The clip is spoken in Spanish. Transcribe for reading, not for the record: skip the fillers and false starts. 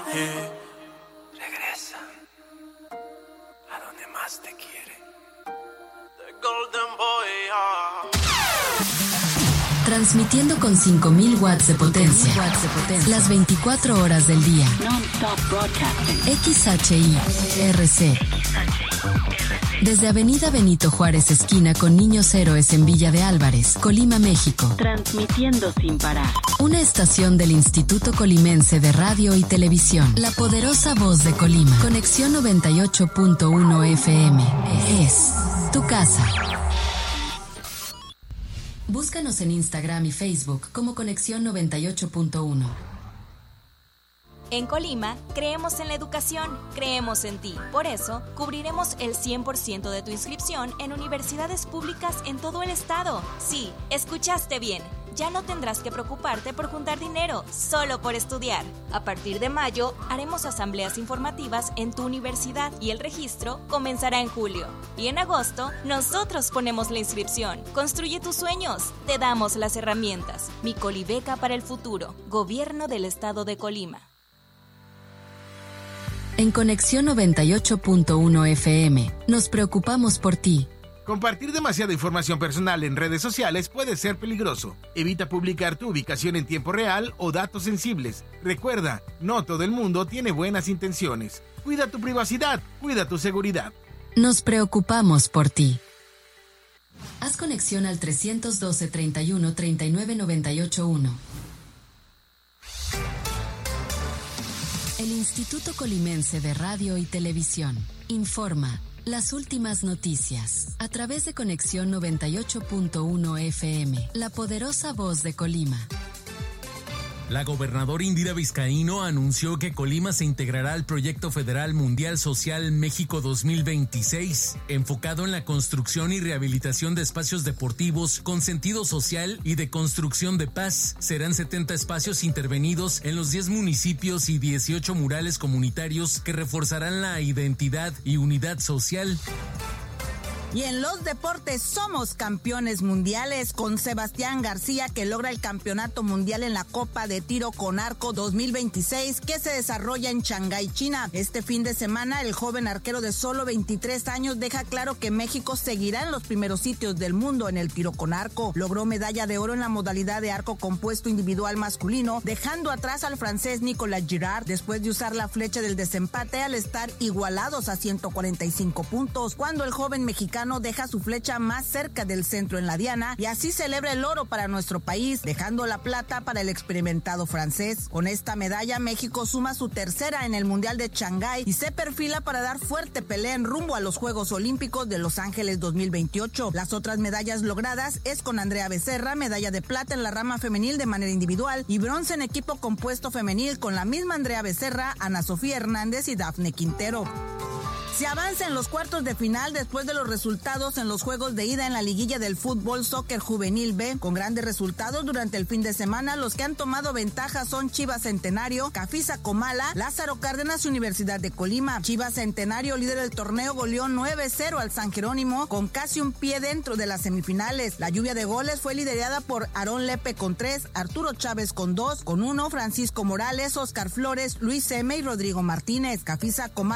Regresa a donde más te quiere. The Golden Boy. Transmitiendo con 5000 watts de potencia. Las 24 horas del día. Non-stop broadcasting. XHIRC. Desde Avenida Benito Juárez, esquina con Niños Héroes en Villa de Álvarez, Colima, México. Transmitiendo sin parar. Una estación del Instituto Colimense de Radio y Televisión. La poderosa voz de Colima. Conexión 98.1 FM. Es tu casa. Búscanos en Instagram y Facebook como Conexión 98.1. En Colima, creemos en la educación, creemos en ti. Por eso, cubriremos el 100% de tu inscripción en universidades públicas en todo el estado. Sí, escuchaste bien. Ya no tendrás que preocuparte por juntar dinero, solo por estudiar. A partir de mayo, haremos asambleas informativas en tu universidad y el registro comenzará en julio. Y en agosto, nosotros ponemos la inscripción. Construye tus sueños, te damos las herramientas. Mi Colibeca para el futuro, Gobierno del Estado de Colima. En Conexión 98.1 FM, nos preocupamos por ti. Compartir demasiada información personal en redes sociales puede ser peligroso. Evita publicar tu ubicación en tiempo real o datos sensibles. Recuerda, no todo el mundo tiene buenas intenciones. Cuida tu privacidad, cuida tu seguridad. Nos preocupamos por ti. Haz conexión al 312 31 39 98 1. El Instituto Colimense de Radio y Televisión informa las últimas noticias a través de Conexión 98.1 FM, la poderosa voz de Colima. La gobernadora Indira Vizcaíno anunció que Colima se integrará al Proyecto Federal Mundial Social México 2026, enfocado en la construcción y rehabilitación de espacios deportivos con sentido social y de construcción de paz. Serán 70 espacios intervenidos en los 10 municipios y 18 murales comunitarios que reforzarán la identidad y unidad social. Y en los deportes somos campeones mundiales con Sebastián García, que logra el campeonato mundial en la Copa de Tiro con Arco 2026 que se desarrolla en Shanghái, China. Este fin de semana el joven arquero de solo 23 años deja claro que México seguirá en los primeros sitios del mundo en el tiro con arco. Logró medalla de oro en la modalidad de arco compuesto individual masculino, dejando atrás al francés Nicolas Girard después de usar la flecha del desempate al estar igualados a 145 puntos, cuando el joven mexicano deja su flecha más cerca del centro en la diana y así celebra el oro para nuestro país, dejando la plata para el experimentado francés. Con esta medalla, México suma su tercera en el Mundial de Shanghái y se perfila para dar fuerte pelea en rumbo a los Juegos Olímpicos de Los Ángeles 2028. Las otras medallas logradas es con Andrea Becerra, medalla de plata en la rama femenil de manera individual y bronce en equipo compuesto femenil con la misma Andrea Becerra, Ana Sofía Hernández y Dafne Quintero. Se avanza en los cuartos de final después de los resultados en los juegos de ida en la liguilla del fútbol soccer juvenil B. Con grandes resultados durante el fin de semana, los que han tomado ventaja son Chivas Centenario, Cafisa Comala, Lázaro Cárdenas y Universidad de Colima. Chivas Centenario, líder del torneo, goleó 9-0 al San Jerónimo con casi un pie dentro de las semifinales. La lluvia de goles fue liderada por Aarón Lepe con 3, Arturo Chávez con 2, con 1, Francisco Morales, Oscar Flores, Luis M. y Rodrigo Martínez. Cafisa Comala